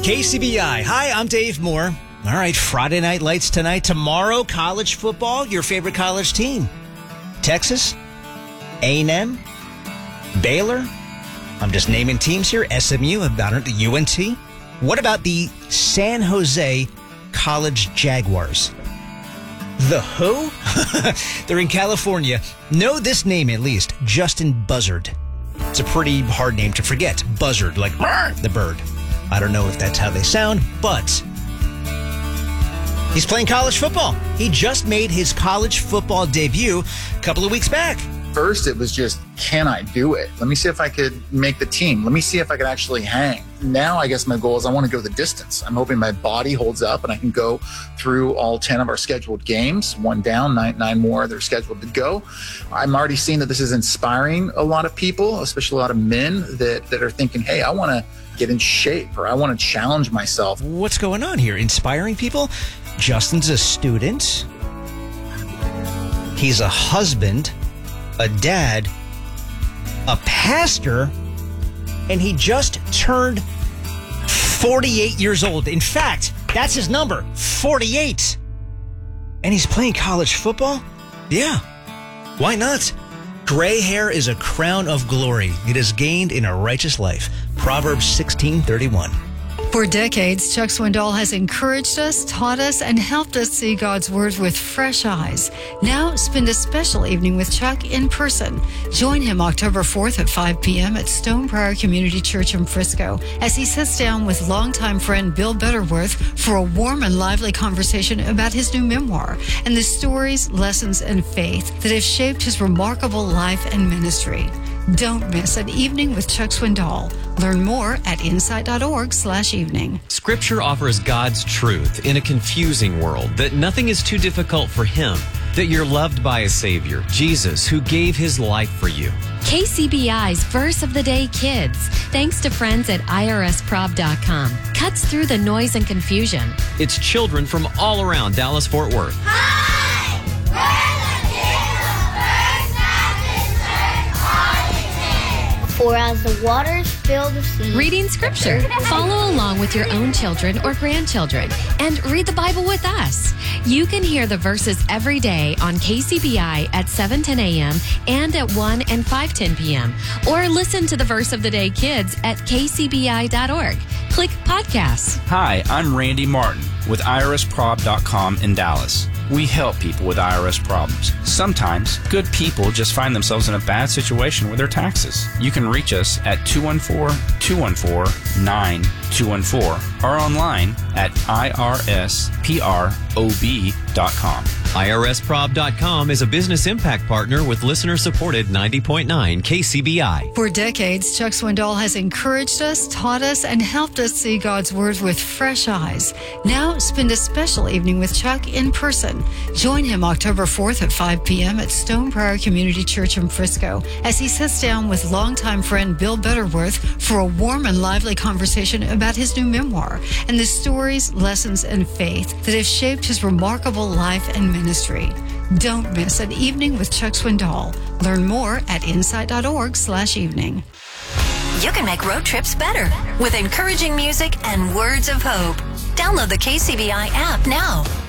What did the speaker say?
KCBI. Hi, I'm Dave Moore. All right, Friday Night Lights tonight. Tomorrow, college football. Your favorite college team? Texas? A&M? Baylor? I'm just naming teams here. SMU, about the UNT. What about the San Jose College Jaguars? The who? They're in California. Know this name at least. Justin Buzzard. It's a pretty hard name to forget. Buzzard, like the bird. I don't know if that's how they sound, but he's playing college football. He just made his college football debut a couple of weeks back. First, it was just, can I do it? Let me see if I could make the team. Let me see if I could actually hang. Now, I guess my goal is I want to go the distance. I'm hoping my body holds up and I can go through all 10 of our scheduled games. One down, nine more they're scheduled to go. I'm already seeing that this is inspiring a lot of people, especially a lot of men that are thinking, hey, I want to get in shape or I want to challenge myself. What's going on here? Inspiring people? Justin's a student. He's a husband, a dad, a pastor, and he just turned 48 years old. In fact, that's his number, 48. And he's playing college football? Yeah. Why not? Gray hair is a crown of glory. It is gained in a righteous life. Proverbs 16:31. For decades, Chuck Swindoll has encouraged us, taught us, and helped us see God's Word with fresh eyes. Now, spend a special evening with Chuck in person. Join him October 4th at 5 p.m. at Stone Prairie Community Church in Frisco as he sits down with longtime friend Bill Butterworth for a warm and lively conversation about his new memoir and the stories, lessons, and faith that have shaped his remarkable life and ministry. Don't miss an evening with Chuck Swindoll. Learn more at insight.org/evening. Scripture offers God's truth in a confusing world, that nothing is too difficult for Him, that you're loved by a Savior, Jesus, who gave His life for you. KCBI's Verse of the Day Kids, thanks to friends at irsprob.com, cuts through the noise and confusion. It's children from all around Dallas-Fort Worth. For as the waters fill the sea. Reading Scripture. Follow along with your own children or grandchildren and read the Bible with us. You can hear the verses every day on KCBI at 7:10 a.m. and at 1 and 5:10 p.m. Or listen to the Verse of the Day Kids at kcbi.org. Click Podcasts. Hi, I'm Randy Martin with irsprob.com in Dallas. We help people with IRS problems. Sometimes, good people just find themselves in a bad situation with their taxes. You can reach us at 214-214-9214 or online at irsprob.com. IRSprob.com is a business impact partner with listener-supported 90.9 KCBI. For decades, Chuck Swindoll has encouraged us, taught us, and helped us see God's Word with fresh eyes. Now, spend a special evening with Chuck in person. Join him October 4th at 5 p.m. at Stone Prairie Community Church in Frisco as he sits down with longtime friend Bill Butterworth for a warm and lively conversation about his new memoir and the stories, lessons, and faith that have shaped his remarkable life and ministry. Don't miss an evening with Chuck Swindoll. Learn more at insight.org/evening. You can make road trips better with encouraging music and words of hope. Download the KCBI app now.